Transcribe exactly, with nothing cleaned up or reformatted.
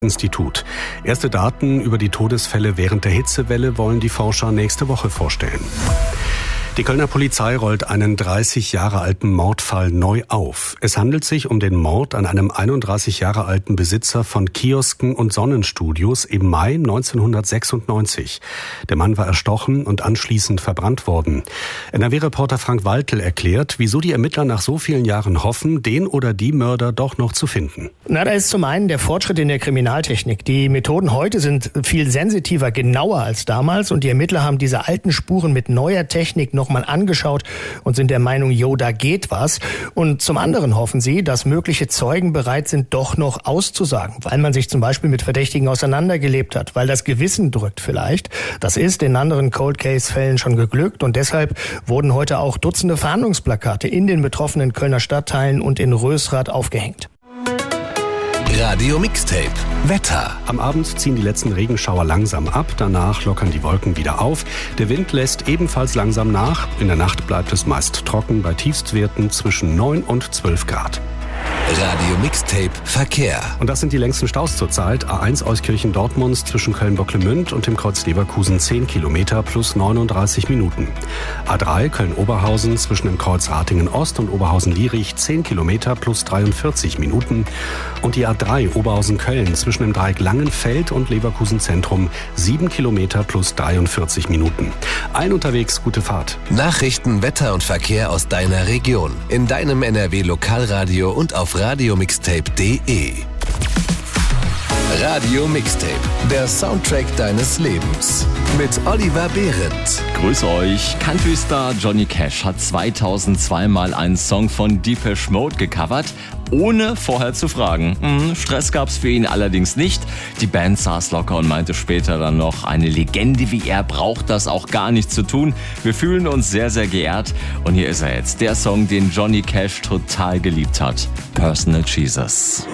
Institut. Erste Daten über die Todesfälle während der Hitzewelle wollen die Forscher nächste Woche vorstellen. Die Kölner Polizei rollt einen dreißig Jahre alten Mordfall neu auf. Es handelt sich um den Mord an einem einunddreißig Jahre alten Besitzer von Kiosken und Sonnenstudios im Mai neunzehnhundertsechsundneunzig. Der Mann war erstochen und anschließend verbrannt worden. N R W-Reporter Frank Waltel erklärt, wieso die Ermittler nach so vielen Jahren hoffen, den oder die Mörder doch noch zu finden. Na, da ist zum einen der Fortschritt in der Kriminaltechnik. Die Methoden heute sind viel sensitiver, genauer als damals, und die Ermittler haben diese alten Spuren mit neuer Technik noch mal angeschaut und sind der Meinung, jo, da geht was. Und zum anderen hoffen sie, dass mögliche Zeugen bereit sind, doch noch auszusagen, weil man sich zum Beispiel mit Verdächtigen auseinandergelebt hat, weil das Gewissen drückt vielleicht. Das ist in anderen Cold-Case-Fällen schon geglückt, und deshalb wurden heute auch Dutzende Fahndungsplakate in den betroffenen Kölner Stadtteilen und in Rösrath aufgehängt. Radio Mixtape. Wetter. Am Abend ziehen die letzten Regenschauer langsam ab, danach lockern die Wolken wieder auf. Der Wind lässt ebenfalls langsam nach. In der Nacht bleibt es meist trocken bei Tiefstwerten zwischen neun und zwölf Grad. Radio Mixtape Verkehr. Und das sind die längsten Staus zurzeit. A eins Euskirchen-Dortmund zwischen Köln-Bocklemünd und dem Kreuz Leverkusen zehn Kilometer plus neununddreißig Minuten. A drei Köln-Oberhausen zwischen dem Kreuz Ratingen-Ost und Oberhausen-Lierich zehn Kilometer plus dreiundvierzig Minuten. Und die A drei Oberhausen-Köln zwischen dem Dreieck Langenfeld und Leverkusen-Zentrum sieben Kilometer plus dreiundvierzig Minuten. Allen unterwegs gute Fahrt. Nachrichten, Wetter und Verkehr aus deiner Region. In deinem N R W-Lokalradio und auf radiomixtape punkt de. Radio Mixtape, der Soundtrack deines Lebens. Mit Oliver Behrendt. Grüß euch. Country-Star Johnny Cash hat zweitausendzwei mal einen Song von Depeche Mode gecovert, ohne vorher zu fragen. Hm, Stress gab's für ihn allerdings nicht. Die Band saß locker und meinte später dann noch, eine Legende wie er braucht das auch gar nicht zu tun. Wir fühlen uns sehr, sehr geehrt. Und hier ist er jetzt, der Song, den Johnny Cash total geliebt hat. Personal Jesus.